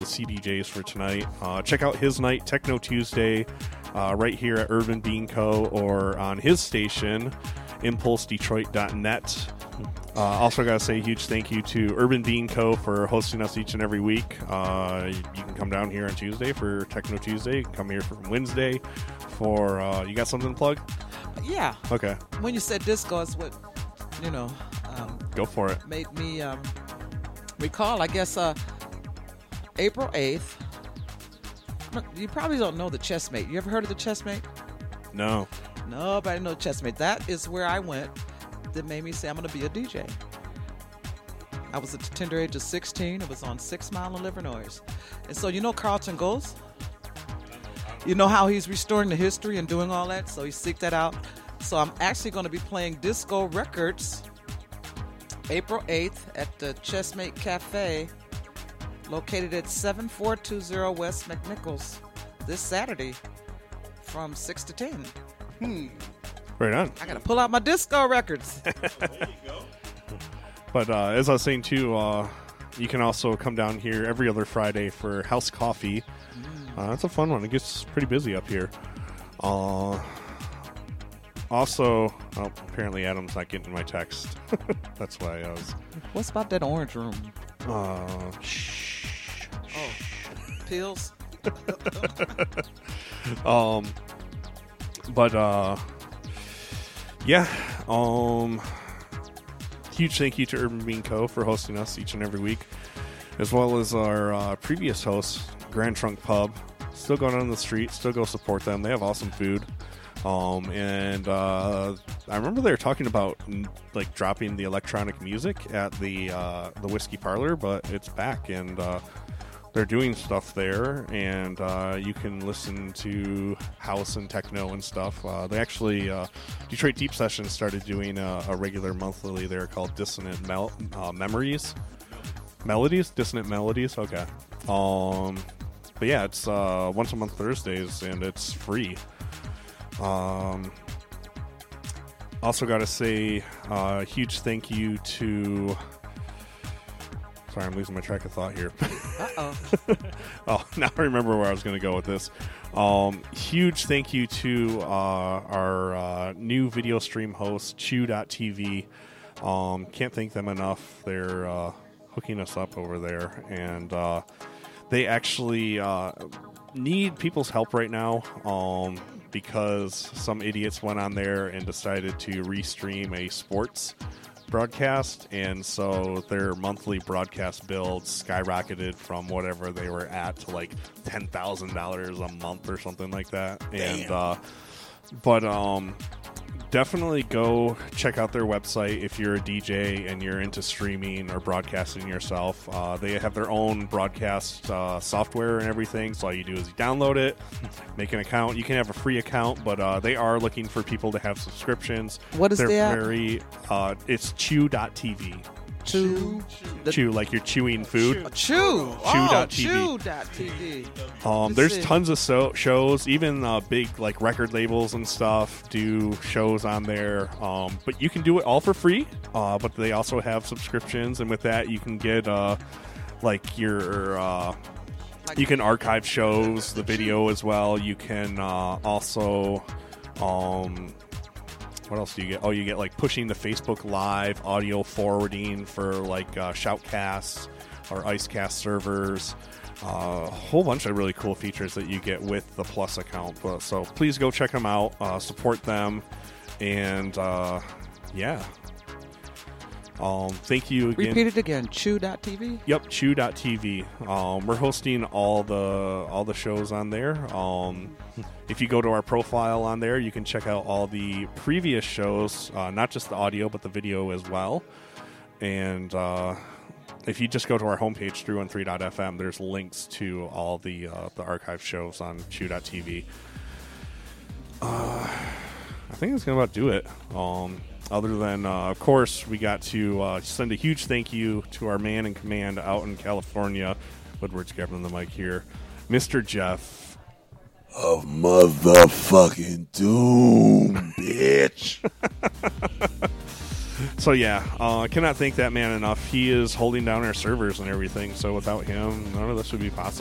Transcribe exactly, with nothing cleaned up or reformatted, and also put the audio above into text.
the C D Js for tonight. Uh, check out his night, Techno Tuesday, uh, right here at Urban Bean Co. or on his station, impulse detroit dot net. Uh, also got to say a huge thank you to Urban Bean Co. for hosting us each and every week. Uh, you can come down here on Tuesday for Techno Tuesday. You can come here for Wednesday for, uh, you got something to plug? Yeah. Okay. When you said disco, it's what, you know. Um, Go for it. Made me um, recall, I guess, uh, April eighth. You probably don't know the Chessmate. You ever heard of the Chessmate? No. Nobody knows Chessmate. That is where I went. That made me say I'm going to be a D J. I was at the tender age of sixteen. It was on Six Mile in Livernois. And so you know Carlton Goes? You know how he's restoring the history and doing all that? So he seeked that out. So I'm actually going to be playing disco records April eighth at the Chessmate Cafe, located at seven four two zero West McNichols, this Saturday from six to ten. Hmm. Right on. I got to pull out my disco records. There you go. But uh, as I was saying, too, uh, you can also come down here every other Friday for House Coffee. Mm. Uh, that's a fun one. It gets pretty busy up here. Uh, also, oh, apparently Adam's not getting my text. That's why I was... What's about that orange room? Uh, shh. Oh, pills? um, but, uh... Yeah, um, huge thank you to Urban Bean Co. for hosting us each and every week, as well as our uh, previous hosts, Grand Trunk Pub. Still going on the street, still go support them. They have awesome food. Um, and uh, I remember they were talking about like dropping the electronic music at the uh, the Whiskey Parlor, but it's back, and uh, they're doing stuff there, and uh, you can listen to house and techno and stuff. Uh, they actually, uh, Detroit Deep Sessions started doing a, a regular monthly there called Dissonant Mel- uh, Memories. Melodies? Dissonant Melodies? Okay. Um, but yeah, it's uh, once a month Thursdays, and it's free. Um, also got to say a uh, huge thank you to... Sorry, I'm losing my track of thought here. Uh-oh. Oh, now I remember where I was going to go with this. Um, huge thank you to uh, our uh, new video stream host, chew dot t v. Um, can't thank them enough. They're uh, hooking us up over there. And uh, they actually uh, need people's help right now um, because some idiots went on there and decided to restream a sports broadcast, and so their monthly broadcast bill skyrocketed from whatever they were at to like ten thousand dollars a month or something like that. Damn. And uh, but um, definitely go check out their website if you're a D J and you're into streaming or broadcasting yourself. Uh, they have their own broadcast uh, software and everything, so all you do is you download it, make an account. You can have a free account, but uh, they are looking for people to have subscriptions. What is They're that? very, uh, it's chew dot t v. Chew. Chew, chew like you're chewing food. Chew. Chew Oh, dot t v. chew dot t v. Um, there's tons of so- shows, even uh, big like record labels and stuff do shows on there. Um, but you can do it all for free. Uh, but they also have subscriptions, and with that, you can get uh, like your uh, you can archive shows, the video as well. You can uh, also. Um, What else do you get? Oh, you get like pushing the Facebook Live, audio forwarding for like uh, Shoutcasts or Icecast servers. Uh, a whole bunch of really cool features that you get with the Plus account. But, so please go check them out, uh, support them, and uh, yeah. Um, thank you again. Repeat it again. chew dot t v. Yep, chew dot t v. Um, we're hosting all the all the shows on there. Um, if you go to our profile on there, you can check out all the previous shows, uh, not just the audio, but the video as well. And uh, if you just go to our homepage, three one three dot f m, there's links to all the uh, the archive shows on chew dot t v. Uh, I think that's going to about do it. Um, other than, uh, of course, we got to uh, send a huge thank you to our man in command out in California. Woodward's grabbing the mic here. Mister Jeff. Of motherfucking doom, bitch. So yeah, uh, I cannot thank that man enough. He is holding down our servers and everything. So without him, none of this would be possible.